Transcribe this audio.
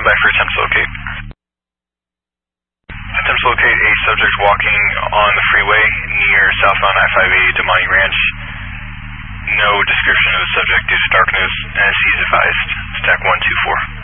back for attempt to locate. Attempt to locate a subject walking on the freeway near southbound I-580 Damani Ranch. No description of the subject due to darkness. NSC is advised. Stack 124.